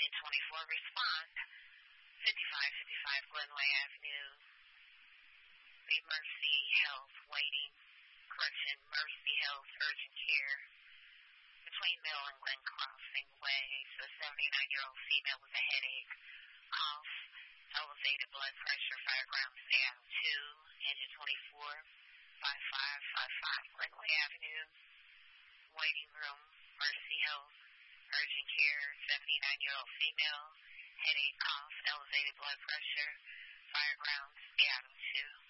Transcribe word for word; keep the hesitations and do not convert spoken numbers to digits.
Engine twenty-four, respond. fifty-five fifty-five Glenway Avenue. The Mercy Health waiting. Correction, Mercy Health urgent care. Between Mill and Glen Crossing Way. So a seventy-nine-year-old female with a headache. Cough. Elevated blood pressure. Fire ground down two. Engine twenty-four. five five five five Glenway Avenue. Waiting room. Mercy Health. Urgent care. seventy-nine-year-old female. Headache, cough, elevated blood pressure. Fire ground, Adam two.